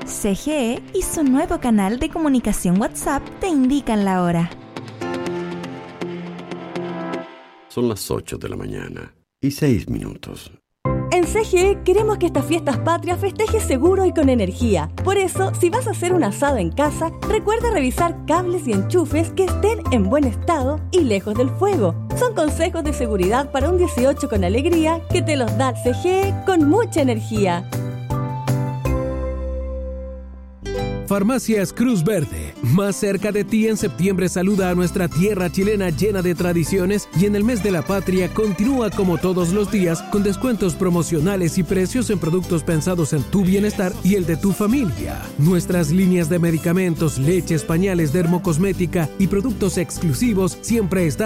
CGE y su nuevo canal de comunicación WhatsApp te indican la hora. Son las 8 de la mañana y 6 minutos. En CGE queremos que estas fiestas patrias festejes seguro y con energía. Por eso, si vas a hacer un asado en casa, recuerda revisar cables y enchufes que estén en buen estado y lejos del fuego. Son consejos de seguridad para un 18 con alegría que te los da CGE con mucha energía. Farmacias Cruz Verde, más cerca de ti en septiembre saluda a nuestra tierra chilena llena de tradiciones y en el mes de la patria continúa como todos los días con descuentos promocionales y precios en productos pensados en tu bienestar y el de tu familia. Nuestras líneas de medicamentos, leches, pañales, dermocosmética y productos exclusivos siempre están